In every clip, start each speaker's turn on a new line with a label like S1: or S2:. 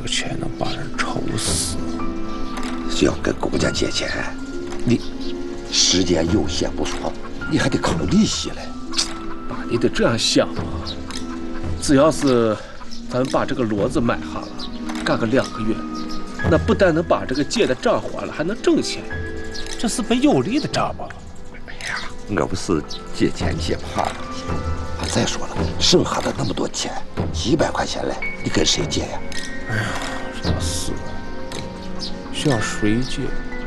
S1: 个钱能把人愁死。
S2: 要跟公家借钱，你时间有限不说，你还得扣利息嘞。
S1: 爸，你得这样想啊！只要是咱把这个骡子买下了，干个2个月，那不但能把这个借的账还了，还能挣钱，这是本有利的账吧？
S2: 哎呀，我不是借钱借怕了。再说了，剩下的那么多钱，几百块钱嘞，你跟谁借呀？
S1: 哎呀，这是向谁借？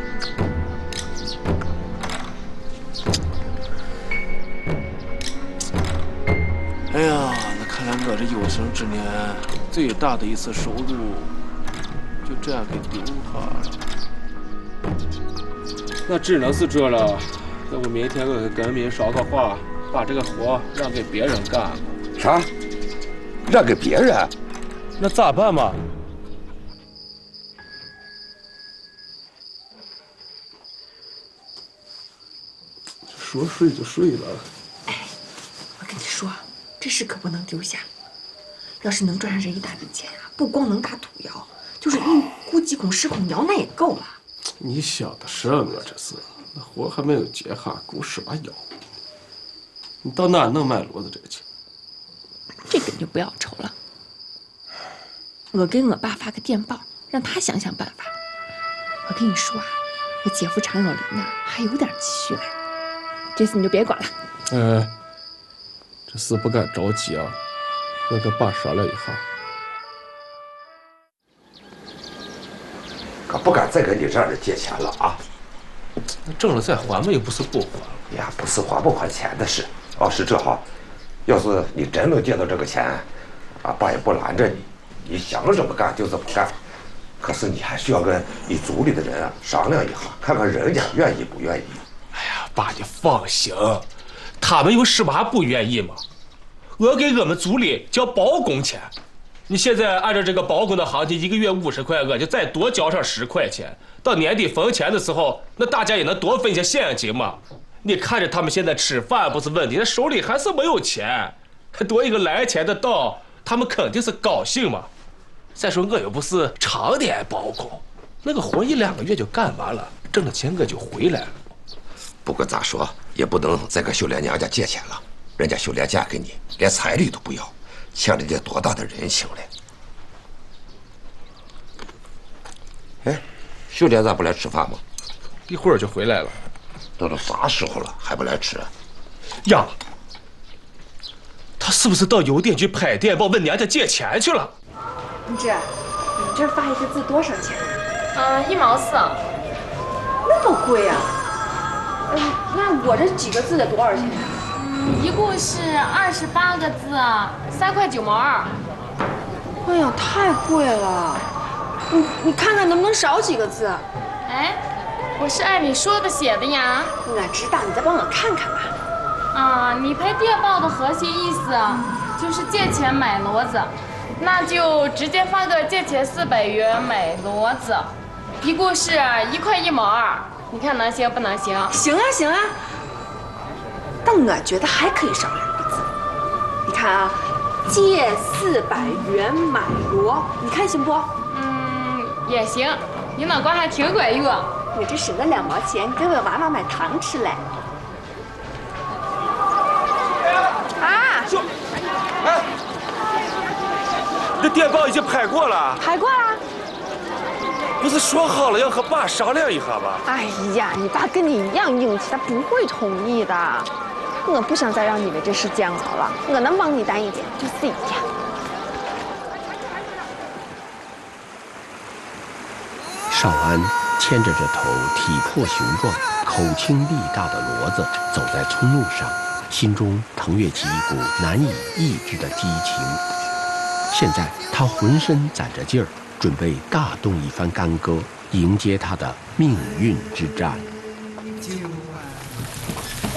S1: 哎呀，那看来我这有生之年最大的一次收入就这样给丢下了。那只能是这了。那我明天我跟民捎个话，把这个活让给别人干。
S2: 啥？让给别人？
S1: 那咋办嘛？说睡就睡了。
S3: 哎，我跟你说，这事可不能丢下。要是能赚上这一大笔钱啊，不光能打土窑，就是运估几孔10孔窑那也够了。
S1: 你想的什么这是？那活还没有结下，够10把窑。你到哪能买骡子这个钱？
S3: 这个你就不要愁了。我给我爸发个电报，让他想想办法。我跟你说啊，我姐夫常有林那儿还有点积蓄嘞。这次你就别管了。
S1: 哎，这事不敢着急啊，我跟爸商量一下。
S2: 可不敢再跟你这样的借钱了啊！
S1: 那挣了再还嘛，又不是不还。
S2: 呀，不是还不还钱的事。哦，是这哈。要是你真能借到这个钱，啊，爸也不拦着你，你想这么干就这么干。可是你还需要跟你族里的人啊商量一下，看看人家愿意不愿意。
S1: 哎呀，爸，你放心，他们有什么还不愿意吗？我给我们族里交包工钱，你现在按照这个包工的行情，1个月50块，我就再多交上10块钱。到年底分钱的时候，那大家也能多分些现金嘛。你看着他们现在吃饭不是问题，他手里还是没有钱，多一个来钱的道，他们肯定是高兴嘛。再说我又不是常年包工，那个活1、2个月就干完了，挣了钱我就回来了。
S2: 不管咋说，也不能再跟秀莲娘家借钱了。人家秀莲嫁给你，连彩礼都不要，欠人家多大的人情嘞！哎，秀莲咋不来吃饭吗？
S1: 一会儿就回来了。
S2: 都啥时候了，还不来吃？
S1: 呀，他是不是到邮电局拍电报问娘家借钱去了？
S3: 同志，你这儿发一个字多少钱？
S4: 1毛4。
S3: 那么贵啊？那我这几个字得多少钱呀？
S4: 一共是28个字，3块9毛2。
S3: 哎呀，太贵了！你看看能不能少几个字？
S4: 哎，我是按你说的写的呀。
S3: 我知道，你再帮我看看吧。
S4: 啊，你拍电报的核心意思就是借钱买骡子，那就直接发个借钱400元买骡子，一共是1块1毛2。你看能行不能行？
S3: 行啊，行啊。但我觉得还可以少2个字。你看啊，借400元买骡，你看行不？
S4: 也行，你脑瓜还挺管用。
S3: 我这省了2毛钱，给我娃娃买糖吃嘞。啊！
S1: 哎，你的电报已经拍过了。
S3: 拍过了。
S1: 不是说好了要和爸商量一下吗？
S3: 哎呀，你爸跟你一样硬气，他不会同意的。我不想再让你为这事煎熬了，我能帮你担一点就是一点。
S5: 少安牵着这头体魄雄壮、口轻力大的骡子走在村路上，心中腾跃起一股难以抑制的激情。现在他浑身攒着劲儿，准备大动一番干戈，迎接他的命运之战。